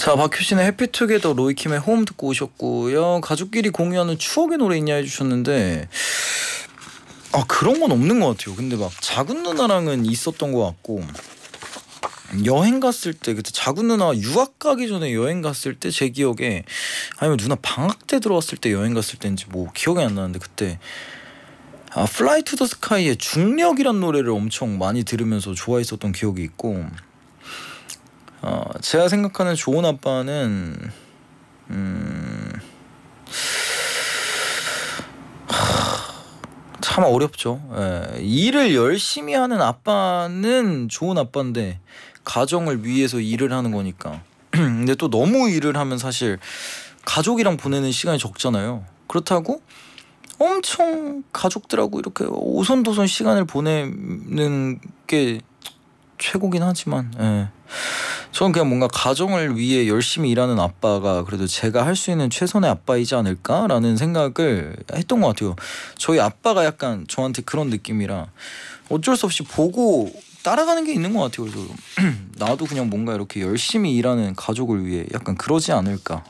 자, 박효신의 해피투게더, 로이킴의 홈 듣고 오셨고요. 가족끼리 공유하는 추억의 노래 있냐 해주셨는데 그런 건 없는 것 같아요. 근데 막 작은 누나랑은 있었던 것 같고, 여행 갔을 때 그때 작은 누나 유학 가기 전에 여행 갔을 때 제 기억에, 아니면 누나 방학 때 들어왔을 때 여행 갔을 때인지 뭐 기억이 안 나는데, 그때 플라이 투 더 스카이의 중력이란 노래를 엄청 많이 들으면서 좋아했었던 기억이 있고, 제가 생각하는 좋은 아빠는 참 어렵죠. 일을 열심히 하는 아빠는 좋은 아빠인데 가정을 위해서 일을 하는 거니까. 근데 또 너무 일을 하면 사실 가족이랑 보내는 시간이 적잖아요. 그렇다고 엄청 가족들하고 이렇게 오손도손 시간을 보내는 게 최고긴 하지만, 저는 그냥 뭔가 가정을 위해 열심히 일하는 아빠가 그래도 제가 할 수 있는 최선의 아빠이지 않을까라는 생각을 했던 것 같아요. 저희 아빠가 약간 저한테 그런 느낌이라 어쩔 수 없이 보고 따라가는 게 있는 것 같아요. 그래서 나도 그냥 뭔가 이렇게 열심히 일하는 가족을 위해 약간 그러지 않을까.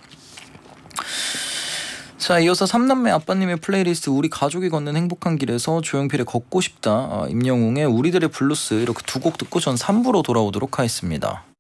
자, 이어서 삼남매 아빠님의 플레이리스트 우리 가족이 걷는 행복한 길에서 조용필의 걷고 싶다, 임영웅의 우리들의 블루스, 이렇게 두 곡 듣고 전 3부로 돌아오도록 하겠습니다.